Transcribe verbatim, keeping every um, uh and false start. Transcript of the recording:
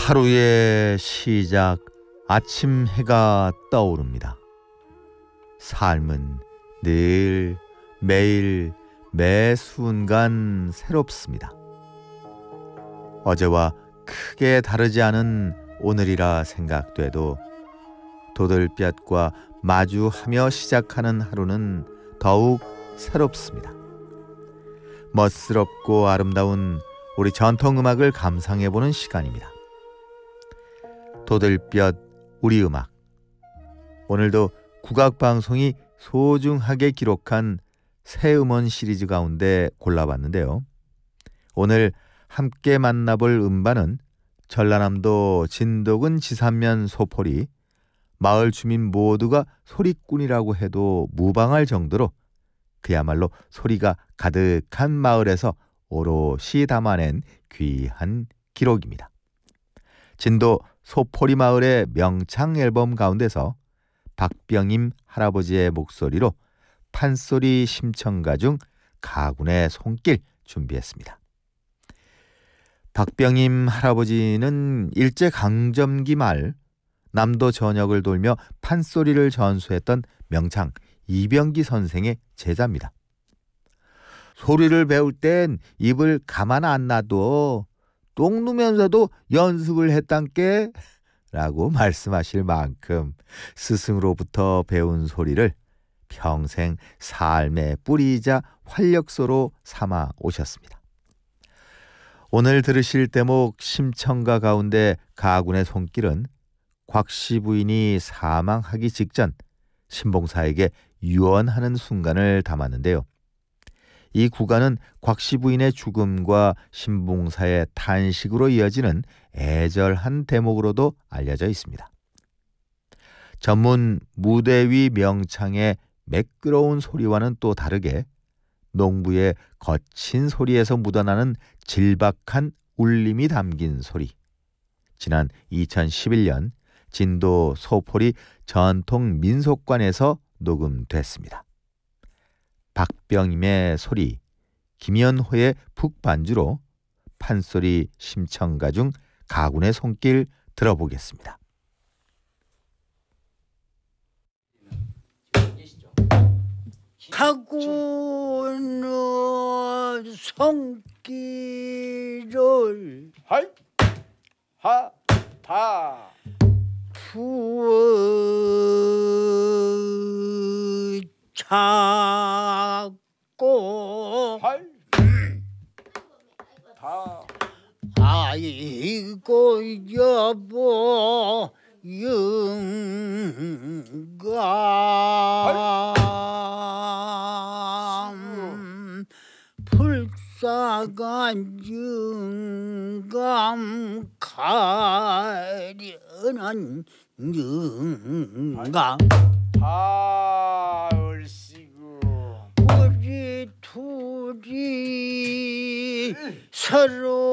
하루의 시작, 아침 해가 떠오릅니다. 삶은 늘 매일 매 순간 새롭습니다. 어제와 크게 다르지 않은 오늘이라 생각돼도 도들볕과 마주하며 시작하는 하루는 더욱 새롭습니다. 멋스럽고 아름다운 우리 전통음악을 감상해보는 시간입니다. 도들볕 우리 음악. 오늘도 국악방송이 소중하게 기록한 새 음원 시리즈 가운데 골라봤는데요. 오늘 함께 만나볼 음반은 전라남도 진도군 지산면 소포리, 마을 주민 모두가 소리꾼이라고 해도 무방할 정도로 그야말로 소리가 가득한 마을에서 오롯이 담아낸 귀한 기록입니다. 진도 소포리 마을의 명창 앨범 가운데서 박병임 할아버지의 목소리로 판소리 심청가 중 가군의 손길 준비했습니다. 박병임 할아버지는 일제강점기 말 남도 전역을 돌며 판소리를 전수했던 명창 이병기 선생의 제자입니다. 소리를 배울 땐 입을 가만 안 놔둬 똥 누면서도 연습을 했단께 라고 말씀하실 만큼 스승으로부터 배운 소리를 평생 삶의 뿌리이자 활력소로 삼아 오셨습니다. 오늘 들으실 대목 심청가 가운데 가군의 손길은 곽씨 부인이 사망하기 직전 신봉사에게 유언하는 순간을 담았는데요. 이 구간은 곽씨 부인의 죽음과 신봉사의 탄식으로 이어지는 애절한 대목으로도 알려져 있습니다. 전문 무대 위 명창의 매끄러운 소리와는 또 다르게 농부의 거친 소리에서 묻어나는 질박한 울림이 담긴 소리. 지난 이천십일 년 진도 소포리 전통 민속관에서 녹음됐습니다. 박병임의 소리, 김연호의 북반주로 판소리 심청가 중 가군의 손길 들어보겠습니다. 가군의 손길을 할, 하, 다 붙잡고 할, 다 아이고 여보 영감 불쌍한 영감 가련한 영감 하을시구 우리 둘이 서로